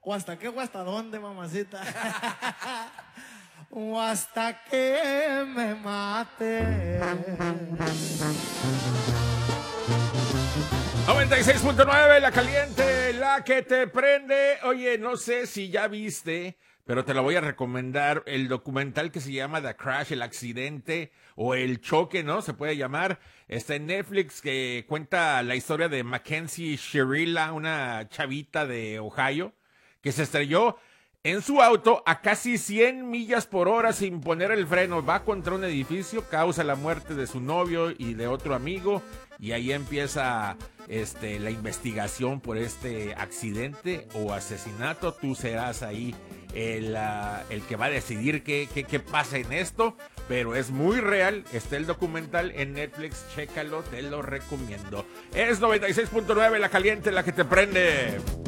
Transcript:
¿O hasta qué o hasta dónde, mamacita? O hasta que me mate. 96.9, La Caliente, la que te prende. Oye, no sé si ya viste, pero te lo voy a recomendar, el documental que se llama The Crash, el accidente o el choque, ¿no? Se puede llamar. Está en Netflix, que cuenta la historia de Mackenzie Shirilla, una chavita de Ohio, que se estrelló en su auto a casi 100 millas por hora sin poner el freno. Va contra un edificio, causa la muerte de su novio y de otro amigo, y ahí empieza la investigación por este accidente o asesinato. Tú serás ahí el que va a decidir qué pasa en esto, pero es muy real. Está el documental en Netflix, chécalo, te lo recomiendo. Es 96.9, La Caliente, la que te prende.